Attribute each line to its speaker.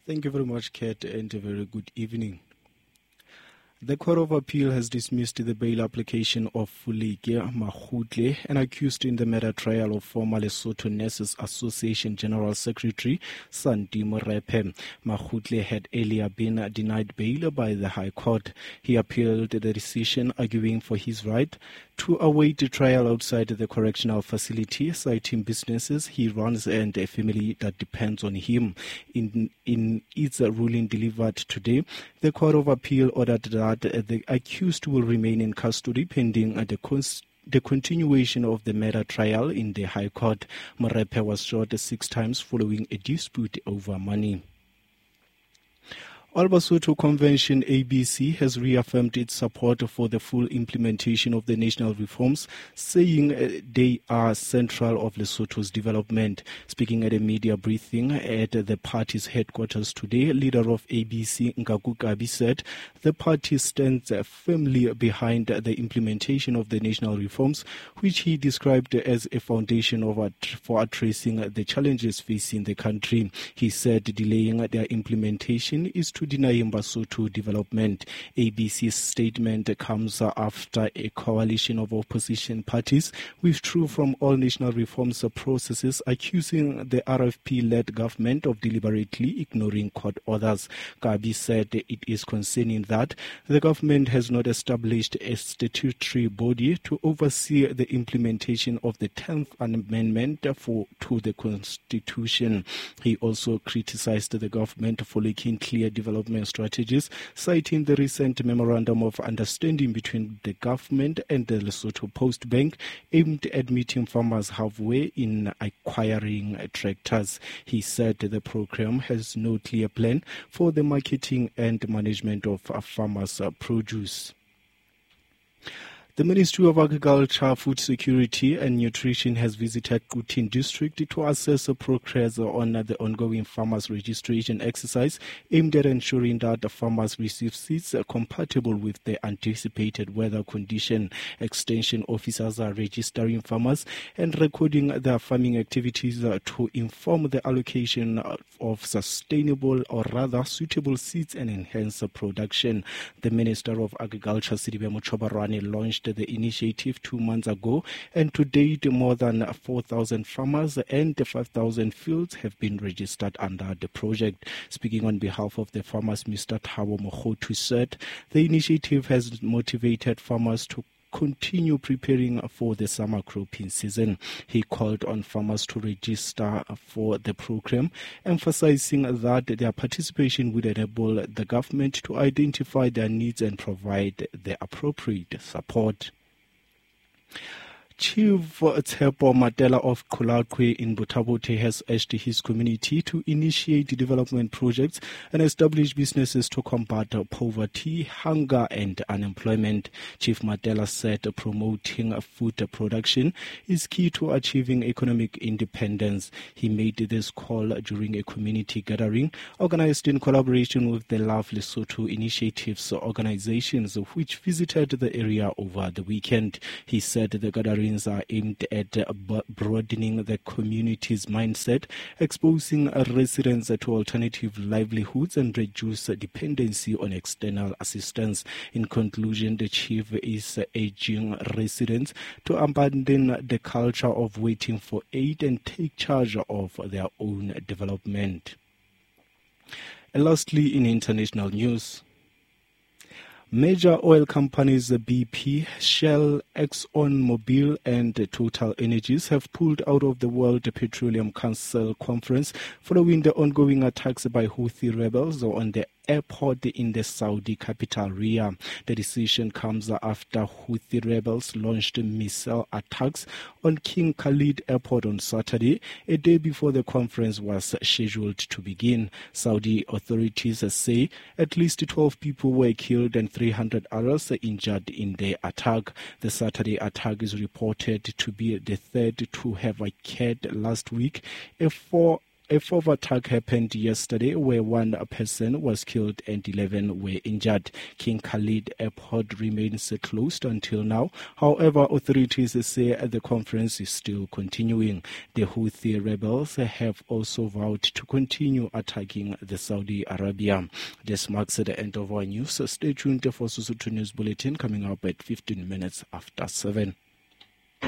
Speaker 1: Thank you very much, Kat, and a very good evening. The Court of Appeal has dismissed the bail application of Fulike Makgotle, an accused in the murder trial of former Lesotho Nurses Association General Secretary Santi Morepe. Makgotle had earlier been denied bail by the High Court. He appealed the decision, arguing for his right to await a trial outside the correctional facility, citing businesses he runs and a family that depends on him. In its ruling delivered today, the Court of Appeal ordered that the accused will remain in custody pending the continuation of the murder trial in the High Court. Morepe was shot 6 times following a dispute over money. All Basotho Convention ABC has reaffirmed its support for the full implementation of the national reforms, saying they are central of Lesotho's development. Speaking at a media briefing at the party's headquarters today, leader of ABC Nkaku Kabi said the party stands firmly behind the implementation of the national reforms, which he described as a foundation for addressing the challenges facing the country. He said delaying their implementation is to deny Basotho development. ABC's statement comes after a coalition of opposition parties withdrew from all national reforms processes, accusing the RFP-led government of deliberately ignoring court orders. Kabi said it is concerning that the government has not established a statutory body to oversee the implementation of the 10th Amendment to the Constitution. He also criticized the government for lacking clear development strategies, citing the recent memorandum of understanding between the government and the Lesotho Post Bank aimed at meeting farmers halfway in acquiring tractors. He said the program has no clear plan for the marketing and management of farmers' produce. The Ministry of Agriculture, Food Security and Nutrition has visited Kutin District to assess progress on the ongoing farmers registration exercise aimed at ensuring that the farmers receive seeds compatible with the anticipated weather condition. Extension officers are registering farmers and recording their farming activities to inform the allocation of sustainable or rather suitable seeds and enhance production. The Minister of Agriculture, Sidibe Mochobarwane, launched the initiative 2 months ago, and to date more than 4,000 farmers and 5,000 fields have been registered under the project. Speaking on behalf of the farmers, Mr. Thabo Mogotu said the initiative has motivated farmers to continue preparing for the summer cropping season. He called on farmers to register for the program, emphasizing that their participation would enable the government to identify their needs and provide the appropriate support. Chief Tshepo Matela of Kholakwe in Botabote has urged his community to initiate development projects and establish businesses to combat poverty, hunger and unemployment. Chief Matela said promoting food production is key to achieving economic independence. He made this call during a community gathering organized in collaboration with the Love Lesotho Initiatives organizations, which visited the area over the weekend. He said the gathering are aimed at broadening the community's mindset, exposing residents to alternative livelihoods and reduce dependency on external assistance. In conclusion, the chief is urging residents to abandon the culture of waiting for aid and take charge of their own development. And lastly, in international news, major oil companies BP, Shell, ExxonMobil and Total Energies have pulled out of the World Petroleum Council conference following the ongoing attacks by Houthi rebels on the airport in the Saudi capital, Riyadh. The decision comes after Houthi rebels launched missile attacks on King Khalid Airport on Saturday, a day before the conference was scheduled to begin. Saudi authorities say at least 12 people were killed and 300 others injured in the attack. The Saturday attack is reported to be the third to have occurred last week. A A fourth attack happened yesterday where one person was killed and 11 were injured. King Khalid Airport remains closed until now. However, authorities say the conference is still continuing. The Houthi rebels have also vowed to continue attacking the Saudi Arabia. This marks the end of our news. Stay tuned for Sesotho News Bulletin coming up at 15 minutes after 7.